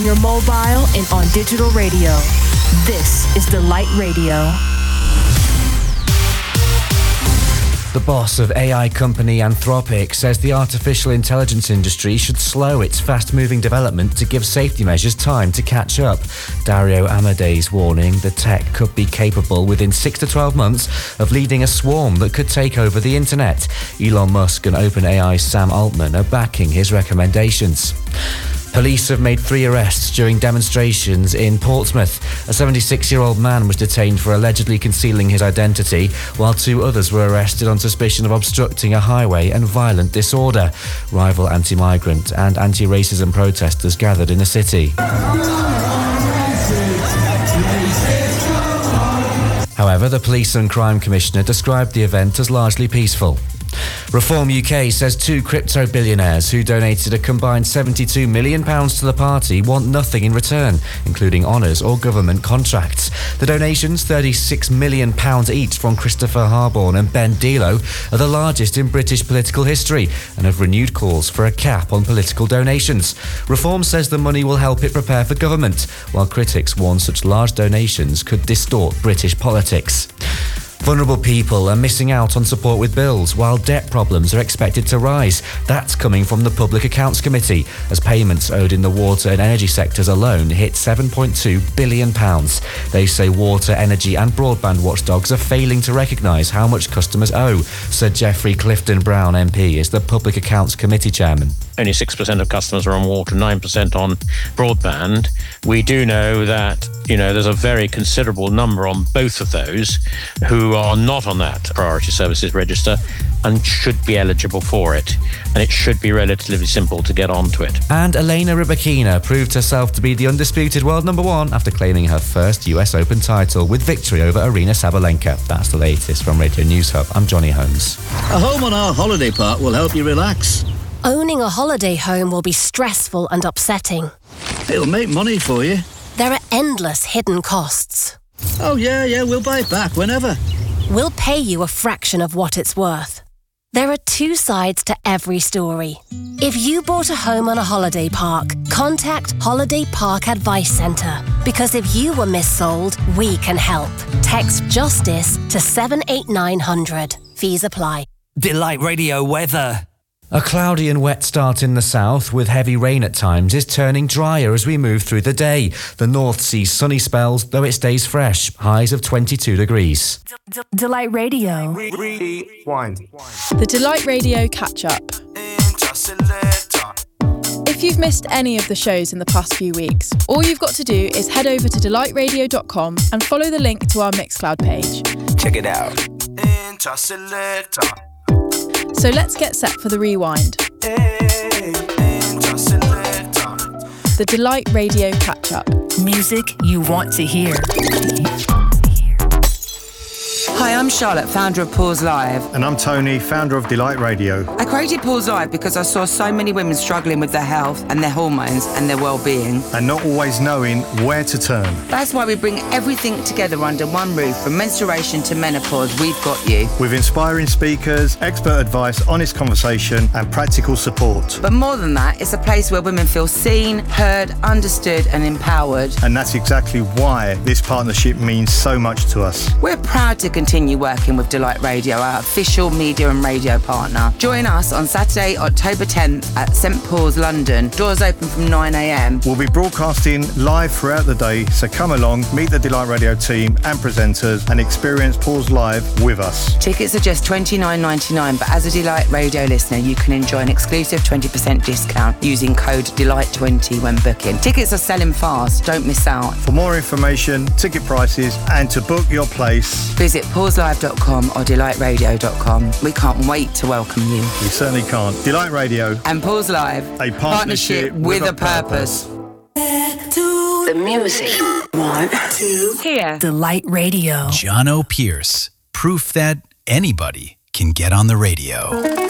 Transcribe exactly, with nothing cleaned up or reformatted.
on your mobile and on digital radio. This is Delight Radio. The boss of A I company Anthropic says the artificial intelligence industry should slow its fast-moving development to give safety measures time to catch up. Dario Amadei's warning the tech could be capable within six to twelve months of leading a swarm that could take over the internet. Elon Musk and OpenAI's Sam Altman are backing his recommendations. Police have made three arrests during demonstrations in Portsmouth. A seventy-six-year-old man was detained for allegedly concealing his identity, while two others were arrested on suspicion of obstructing a highway and violent disorder. Rival anti-migrant and anti-racism protesters gathered in the city. However, the Police and Crime Commissioner described the event as largely peaceful. Reform U K says two crypto billionaires who donated a combined seventy-two million pounds to the party want nothing in return, including honours or government contracts. The donations, thirty-six million pounds each from Christopher Harborne and Ben Delo, are the largest in British political history and have renewed calls for a cap on political donations. Reform says the money will help it prepare for government, while critics warn such large donations could distort British politics. Vulnerable people are missing out on support with bills, while debt problems are expected to rise. That's coming from the Public Accounts Committee, as payments owed in the water and energy sectors alone hit seven point two billion pounds. They say water, energy and broadband watchdogs are failing to recognise how much customers owe. Sir Geoffrey Clifton Brown M P is the Public Accounts Committee chairman. Only six percent of customers are on water, nine percent on broadband. We do know that, you know, there's a very considerable number on both of those who are not on that priority services register and should be eligible for it. And it should be relatively simple to get onto it. And Elena Rybakina proved herself to be the undisputed world number one after claiming her first U S Open title with victory over Arina Sabalenka. That's the latest from Radio News Hub. I'm Johnny Holmes. A home on our holiday park will help you relax. Owning a holiday home will be stressful and upsetting. It'll make money for you. There are endless hidden costs. Oh, yeah, yeah, we'll buy it back whenever. We'll pay you a fraction of what it's worth. There are two sides to every story. If you bought a home on a holiday park, contact Holiday Park Advice Centre. Because if you were missold, we can help. Text JUSTICE to seven eight nine hundred. Fees apply. Delight Radio weather. A cloudy and wet start in the south with heavy rain at times is turning drier as we move through the day. The north sees sunny spells, though it stays fresh. Highs of twenty-two degrees. D- Delight Radio. Rewind. The Delight Radio catch-up. If you've missed any of the shows in the past few weeks, all you've got to do is head over to delight radio dot com and follow the link to our Mixcloud page. Check it out. So let's get set for the rewind. The Delight Radio catch-up. Music you want to hear. Hi, I'm Charlotte, founder of Pause Live. And I'm Tony, founder of Delight Radio. I created Pause Live because I saw so many women struggling with their health and their hormones and their well-being. And not always knowing where to turn. That's why we bring everything together under one roof. From menstruation to menopause, we've got you. With inspiring speakers, expert advice, honest conversation and practical support. But more than that, it's a place where women feel seen, heard, understood and empowered. And that's exactly why this partnership means so much to us. We're proud to continue working with Delight Radio, our official media and radio partner. Join us on Saturday, October tenth at Saint Paul's, London. Doors open from nine a.m. We'll be broadcasting live throughout the day, so come along, meet the Delight Radio team and presenters and experience Pause Live with us. Tickets are just twenty-nine ninety-nine, but as a Delight Radio listener, you can enjoy an exclusive twenty percent discount using code delight twenty when booking. Tickets are selling fast, don't miss out. For more information, ticket prices and to book your place, visit pause live dot com or delight radio dot com. We can't wait to welcome you. We certainly can't. Delight Radio and Pause Live, a partnership, partnership with, with a purpose. Back to the music. One, two, here. Delight Radio. John O'Pierce. Proof that anybody can get on the radio.